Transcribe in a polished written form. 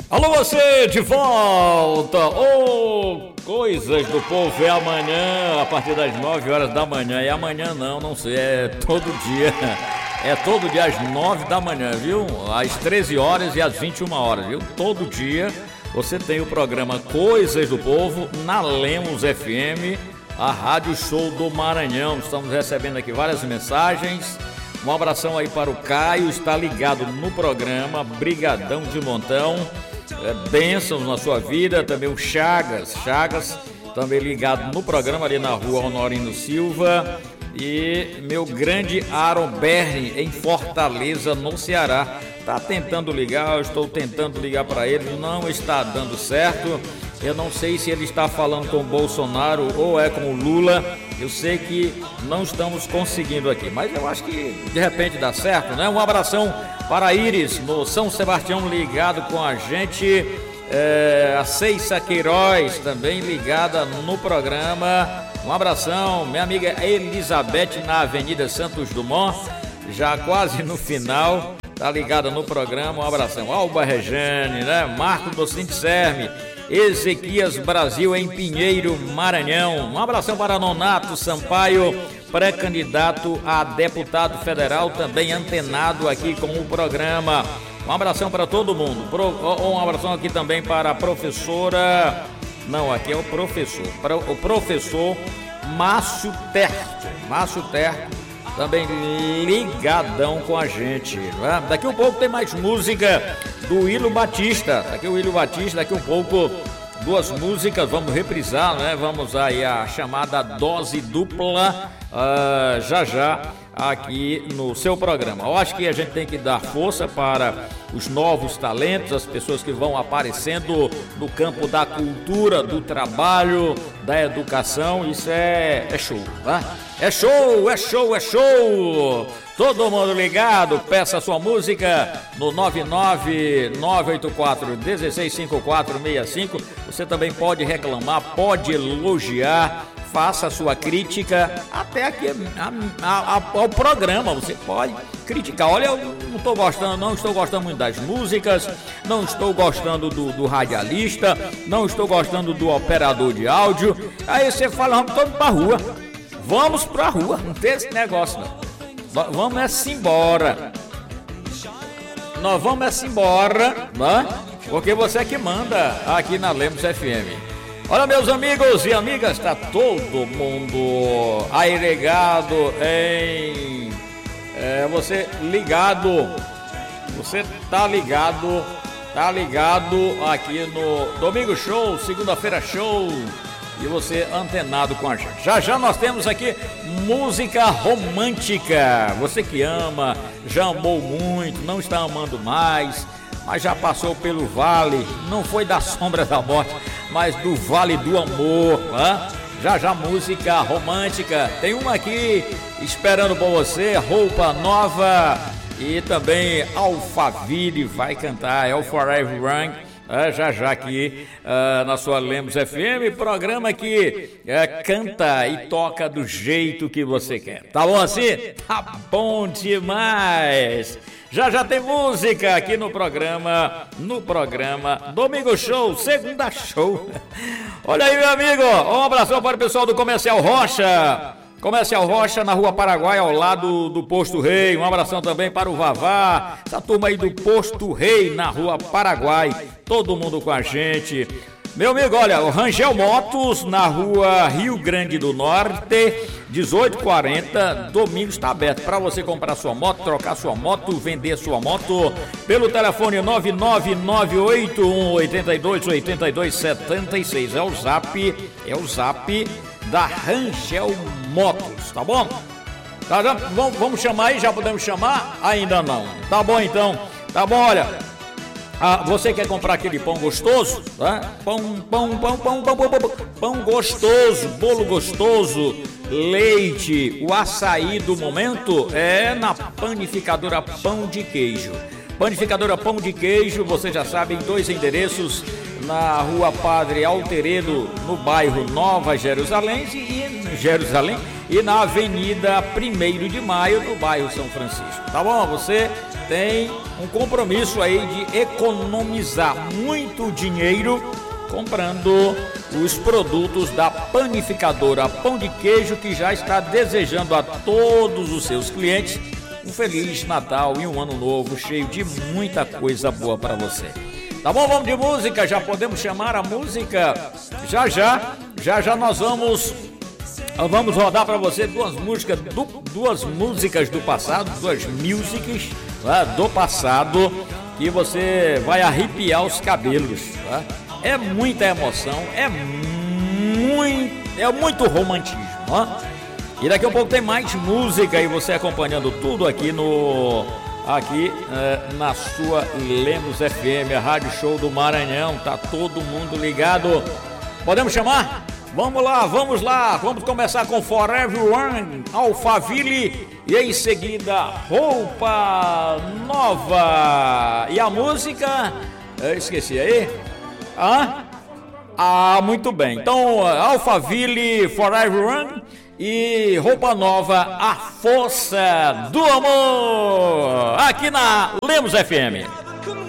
Alô, você de volta! Coisas do Povo é amanhã, a partir das 9 horas da manhã. E amanhã não sei, é todo dia. É todo dia às 9 da manhã, viu? Às 13 horas e às 21 horas, viu? Todo dia você tem o programa Coisas do Povo na Lemos FM, a Rádio Show do Maranhão. Estamos recebendo aqui várias mensagens. Um abração aí para o Caio, está ligado no programa, brigadão de montão. Bênçãos na sua vida, também o Chagas também ligado no programa ali na rua Honorino Silva, e meu grande Aaron Berni em Fortaleza, no Ceará, tá tentando ligar, eu estou tentando ligar para ele, não está dando certo. Eu não sei se ele está falando com o Bolsonaro ou é com o Lula. Eu sei que não estamos conseguindo aqui, mas eu acho que de repente dá certo, né? Um abração para a Iris, no São Sebastião, ligado com a gente. A Ceissa Queiroz, também ligada no programa. Um abração, minha amiga Elizabeth, na Avenida Santos Dumont, já quase no final, tá ligada no programa. Um abração. Alba Rejane, né? Marco do Sinticerme, Ezequias Brasil em Pinheiro, Maranhão. Um abração para Nonato Sampaio, pré-candidato a deputado federal, também antenado aqui com o programa. Um abração para todo mundo. Um abração aqui também para a professora... Não, aqui é o professor. Para o professor Márcio Terto. Márcio Terto, também ligadão com a gente. Né? Daqui um pouco tem mais música do Willo Batista. Aqui o Willo Batista, daqui um pouco duas músicas, vamos reprisar, né? Vamos aí a chamada dose dupla já aqui no seu programa. Eu acho que a gente tem que dar força para os novos talentos, as pessoas que vão aparecendo no campo da cultura, do trabalho, da educação. Isso é show, tá? É show! Todo mundo ligado, peça sua música no 99984165465. Você também pode reclamar, pode elogiar, faça a sua crítica, até aqui ao programa, você pode criticar. Olha, eu não estou gostando muito das músicas, não estou gostando do radialista, não estou gostando do operador de áudio. Aí você fala, vamos pra rua, não tem esse negócio não. Vamos embora. Nós vamos embora, né? Porque você é que manda aqui na Lemos FM. Olha, meus amigos e amigas, tá todo mundo aí ligado em... você ligado, você tá ligado aqui no Domingo Show, segunda-feira show, e você antenado com a gente. Já nós temos aqui música romântica. Você que ama, já amou muito, não está amando mais, mas já passou pelo vale, não foi da sombra da morte, mas do vale do amor, né? Já música romântica. Tem uma aqui esperando por você, Roupa Nova, e também Alphaville vai cantar, é o Forever Young. Já aqui na sua Lemos FM, programa que canta e toca do jeito que você quer. Tá bom assim? Tá bom demais! Já tem música aqui no programa Domingo Show, segunda show. Olha aí, meu amigo, um abração para o pessoal do Comercial Rocha. Comercial Rocha, na Rua Paraguai, ao lado do Posto Rei. Um abração também para o Vavá, essa turma aí do Posto Rei, na Rua Paraguai. Todo mundo com a gente. Meu amigo, olha, o Rangel Motos, na Rua Rio Grande do Norte, 1840, domingo está aberto para você comprar sua moto, trocar sua moto, vender sua moto, pelo telefone 99981828276. É o zap da Rangel Motos, tá bom? Tá, vamos chamar aí, já podemos chamar? Ainda não. Tá bom então, tá bom, olha. Você quer comprar aquele pão gostoso, tá? Pão gostoso, bolo gostoso, leite, o açaí do momento é na Panificadora Pão de Queijo. Panificadora Pão de Queijo, você já sabe, em 2 endereços, na Rua Padre Alteredo, no bairro Nova Jerusalém, e na Avenida 1º de Maio, no bairro São Francisco. Tá bom? Você tem um compromisso aí de economizar muito dinheiro comprando os produtos da panificadora Pão de Queijo, que já está desejando a todos os seus clientes um Feliz Natal e um Ano Novo cheio de muita coisa boa para você. Tá bom? Vamos de música, já podemos chamar a música? Já nós vamos rodar para você duas músicas do passado, duas musics do passado, que você vai arrepiar os cabelos, tá? É muita emoção, é muito romantismo, ó. E daqui a pouco tem mais música e você acompanhando tudo aqui na sua Lemos FM, a Rádio Show do Maranhão. Tá todo mundo ligado. Podemos chamar? Vamos lá, vamos começar com Forever One, Alphaville, e em seguida Roupa Nova. E a música, eu esqueci aí? Muito bem. Então, Alphaville, Forever One e Roupa Nova, A Força do Amor, aqui na Lemos FM.